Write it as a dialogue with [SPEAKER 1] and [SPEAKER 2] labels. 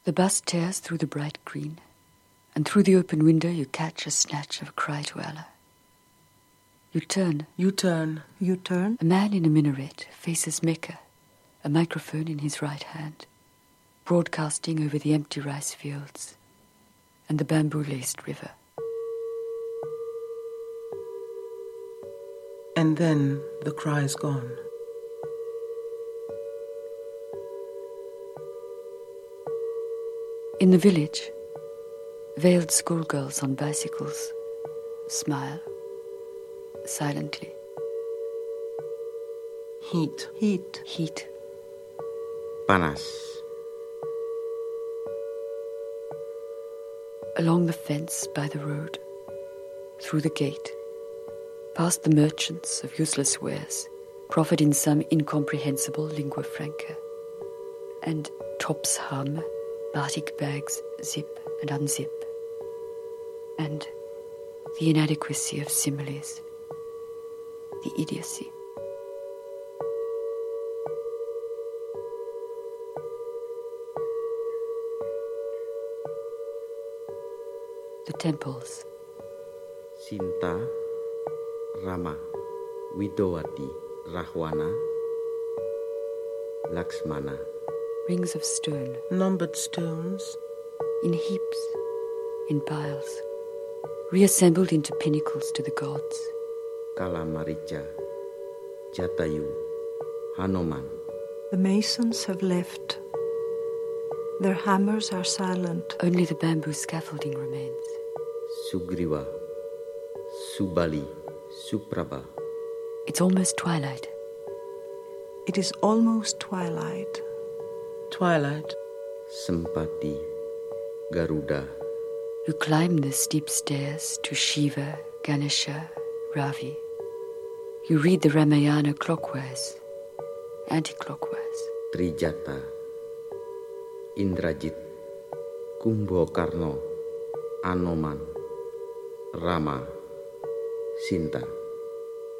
[SPEAKER 1] The bus tears through the bright green, and through the open window you catch a snatch of a cry to Allah. You turn.
[SPEAKER 2] You turn.
[SPEAKER 3] You turn.
[SPEAKER 1] A man in a minaret faces Mecca, a microphone in his right hand, broadcasting over the empty rice fields and the bamboo-laced river.
[SPEAKER 2] And then the cry is gone.
[SPEAKER 1] In the village, veiled schoolgirls on bicycles smile silently.
[SPEAKER 2] Heat.
[SPEAKER 3] Heat.
[SPEAKER 1] Heat.
[SPEAKER 4] Panas.
[SPEAKER 1] Along the fence by the road, through the gate, past the merchants of useless wares, proffered in some incomprehensible lingua franca, and tops hum, batik bags zip and unzip, and the inadequacy of similes, the idiocy. The temples.
[SPEAKER 4] Sinta, Rama, Widowati, Rahwana, Laksmana.
[SPEAKER 1] Rings of stone.
[SPEAKER 2] Numbered stones.
[SPEAKER 1] In heaps, in piles, reassembled into pinnacles to the gods.
[SPEAKER 4] Kalamaricha, Jatayu, Hanuman.
[SPEAKER 3] The masons have left. Their hammers are silent.
[SPEAKER 1] Only the bamboo scaffolding remains.
[SPEAKER 4] Sugriva, Subali, Suprabha.
[SPEAKER 1] It's almost twilight.
[SPEAKER 3] It is almost twilight.
[SPEAKER 2] Twilight.
[SPEAKER 4] Sempati, Garuda.
[SPEAKER 1] You climb the steep stairs to Shiva, Ganesha, Ravi. You read the Ramayana clockwise, anti-clockwise.
[SPEAKER 4] Trijata, Indrajit, Kumbhakarna, Anoman, Rama, Sinta.